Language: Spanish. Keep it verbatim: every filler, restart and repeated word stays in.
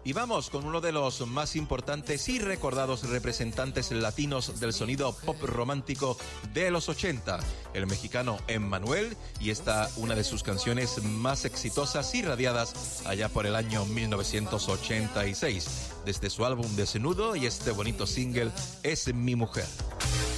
Y vamos con uno de los más importantes y recordados representantes latinos del sonido pop romántico de los ochenta, el mexicano Emmanuel, y esta una de sus canciones más exitosas y radiadas allá por el año mil novecientos ochenta y seis, desde su álbum Desnudo, y este bonito single Es mi mujer.